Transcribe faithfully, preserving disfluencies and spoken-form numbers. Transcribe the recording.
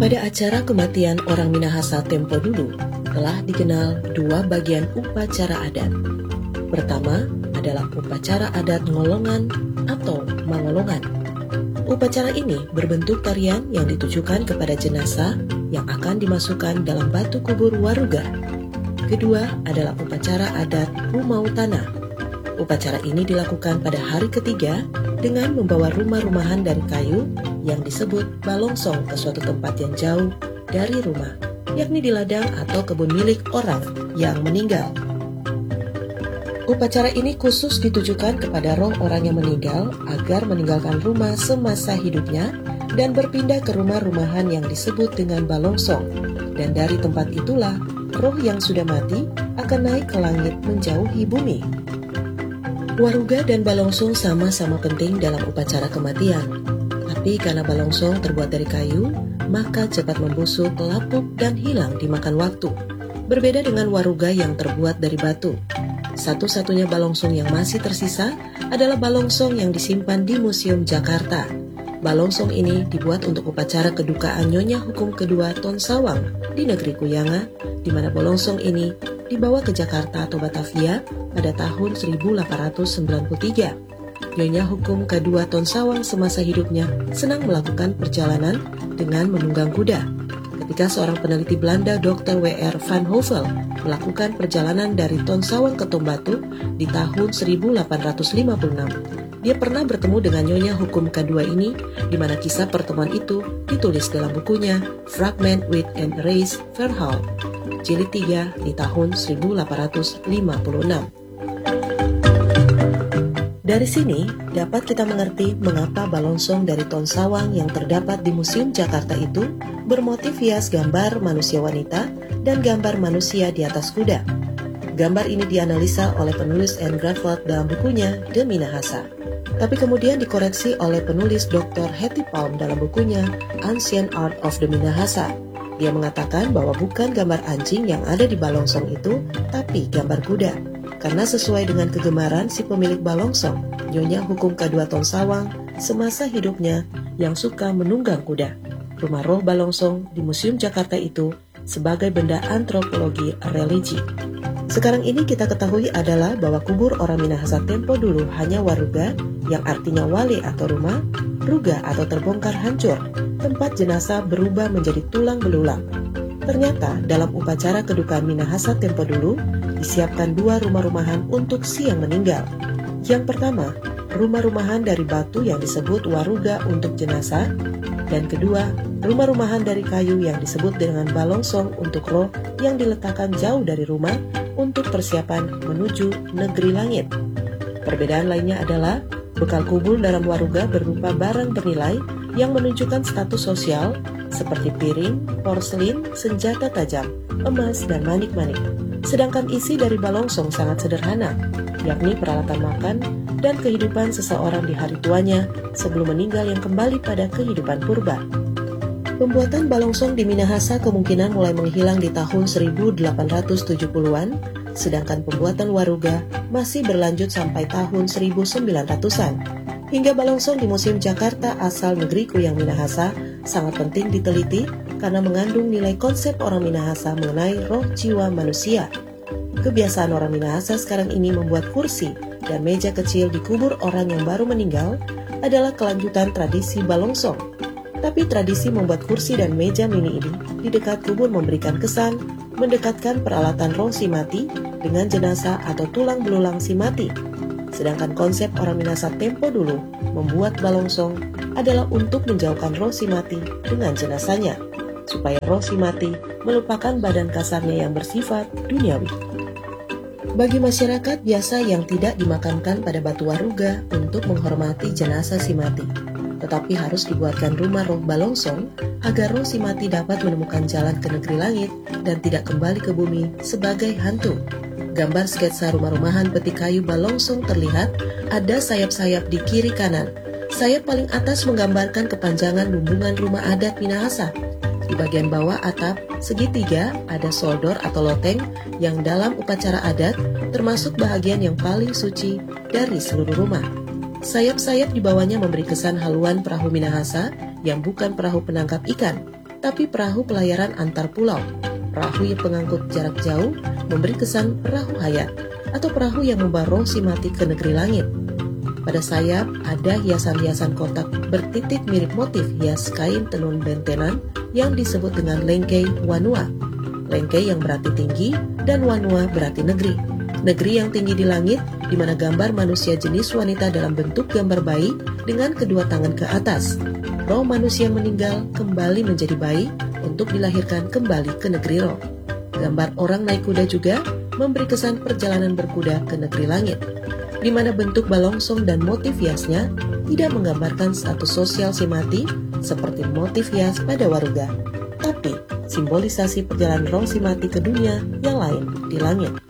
Pada acara kematian orang Minahasa tempo dulu, telah dikenal dua bagian upacara adat. Pertama adalah upacara adat ngolongan atau mangolongan. Upacara ini berbentuk tarian yang ditujukan kepada jenazah yang akan dimasukkan dalam batu kubur waruga. Kedua adalah upacara adat rumau tanah. Upacara ini dilakukan pada hari ketiga dengan membawa rumah-rumahan dari kayu yang disebut balongsong ke suatu tempat yang jauh dari rumah, yakni di ladang atau kebun milik orang yang meninggal. Upacara ini khusus ditujukan kepada roh orang yang meninggal agar meninggalkan rumah semasa hidupnya dan berpindah ke rumah-rumahan yang disebut dengan balongsong. Dan dari tempat itulah roh yang sudah mati akan naik ke langit menjauhi bumi. Waruga dan balongsong sama-sama penting dalam upacara kematian. Tapi karena balongsong terbuat dari kayu, maka cepat membusuk, lapuk, dan hilang dimakan waktu. Berbeda dengan waruga yang terbuat dari batu. Satu-satunya balongsong yang masih tersisa adalah balongsong yang disimpan di Museum Jakarta. Balongsong ini dibuat untuk upacara kedukaan Nyonya Hukum kedua Ton Sawang di negeri Kuyanga, di mana balongsong ini dibawa ke Jakarta atau Batavia pada tahun seribu delapan ratus sembilan puluh tiga. Nyonya Hukum kedua Ton Sawang semasa hidupnya senang melakukan perjalanan dengan menunggang kuda. Ketika seorang peneliti Belanda dokter W R van Hovel melakukan perjalanan dari Ton Sawang ke Tombatu di tahun seribu delapan ratus lima puluh enam, dia pernah bertemu dengan Nyonya Hukum kedua ini, di mana kisah pertemuan itu ditulis dalam bukunya Fragment with and Erase Verhaal, jilid tiga di tahun seribu delapan ratus lima puluh enam. Dari sini dapat kita mengerti mengapa balongsong dari Ton Sawang yang terdapat di Museum Jakarta itu bermotif hias gambar manusia wanita dan gambar manusia di atas kuda. Gambar ini dianalisa oleh penulis Anne Grafeld dalam bukunya The Minahasa. Tapi kemudian dikoreksi oleh penulis doktor Hetty Palm dalam bukunya Ancient Art of the Minahasa. Dia mengatakan bahwa bukan gambar anjing yang ada di balongsong itu, tapi gambar kuda. Karena sesuai dengan kegemaran si pemilik balongsong, Nyonya Hukum kedua Ton Sawang, semasa hidupnya yang suka menunggang kuda. Rumah roh balongsong di Museum Jakarta itu sebagai benda antropologi religi. Sekarang ini kita ketahui adalah bahwa kubur orang Minahasa tempo dulu hanya waruga, yang artinya wale atau rumah, ruga atau terbongkar hancur, tempat jenazah berubah menjadi tulang belulang. Ternyata dalam upacara kedukaan Minahasa tempo dulu, disiapkan dua rumah-rumahan untuk si yang meninggal. Yang pertama, rumah-rumahan dari batu yang disebut waruga untuk jenazah, dan kedua, rumah-rumahan dari kayu yang disebut dengan balongsong untuk roh yang diletakkan jauh dari rumah untuk persiapan menuju negeri langit. Perbedaan lainnya adalah bekal kubur dalam waruga berupa barang bernilai yang menunjukkan status sosial seperti piring, porselin, senjata tajam, emas, dan manik-manik. Sedangkan isi dari balongsong sangat sederhana, yakni peralatan makan dan kehidupan seseorang di hari tuanya sebelum meninggal yang kembali pada kehidupan purba. Pembuatan balongsong di Minahasa kemungkinan mulai menghilang di tahun seribu delapan ratus tujuh puluhan, sedangkan pembuatan waruga masih berlanjut sampai tahun seribu sembilan ratusan. Hingga balongsong di Museum Jakarta asal negeri Kuyang Minahasa sangat penting diteliti karena mengandung nilai konsep orang Minahasa mengenai roh jiwa manusia. Kebiasaan orang Minahasa sekarang ini membuat kursi dan meja kecil di kubur orang yang baru meninggal adalah kelanjutan tradisi balongsong. Tapi tradisi membuat kursi dan meja mini ini di dekat kubur memberikan kesan mendekatkan peralatan roh si mati dengan jenazah atau tulang belulang si mati. Sedangkan konsep orang Minahasa tempo dulu membuat balongsong adalah untuk menjauhkan roh si mati dengan jenazahnya, supaya roh si mati melupakan badan kasarnya yang bersifat duniawi. Bagi masyarakat biasa yang tidak dimakamkan pada batu waruga untuk menghormati jenazah si mati, tetapi harus dibuatkan rumah roh balongsong agar roh si mati dapat menemukan jalan ke negeri langit dan tidak kembali ke bumi sebagai hantu. Gambar sketsa rumah-rumahan peti kayu balongsong terlihat ada sayap-sayap di kiri kanan. Sayap paling atas menggambarkan kepanjangan lumbungan rumah adat Minahasa. Di bagian bawah atap segitiga ada soldor atau loteng yang dalam upacara adat termasuk bahagian yang paling suci dari seluruh rumah. Sayap-sayap di bawahnya memberi kesan haluan perahu Minahasa yang bukan perahu penangkap ikan, tapi perahu pelayaran antar pulau. Perahu yang pengangkut jarak jauh memberi kesan perahu hayat atau perahu yang membawa roh si mati ke negeri langit. Pada sayap ada hiasan-hiasan kotak bertitik mirip motif hias kain tenun bentenan yang disebut dengan lengkei wanua. Lengkei yang berarti tinggi dan wanua berarti negeri. Negeri yang tinggi di langit, di mana gambar manusia jenis wanita dalam bentuk gambar bayi dengan kedua tangan ke atas. Roh manusia meninggal kembali menjadi bayi untuk dilahirkan kembali ke negeri roh. Gambar orang naik kuda juga memberi kesan perjalanan berkuda ke negeri langit, di mana bentuk balongsong dan motif hiasnya tidak menggambarkan status sosial si mati seperti motif hias pada waruga, tapi simbolisasi perjalanan roh si mati ke dunia yang lain di langit.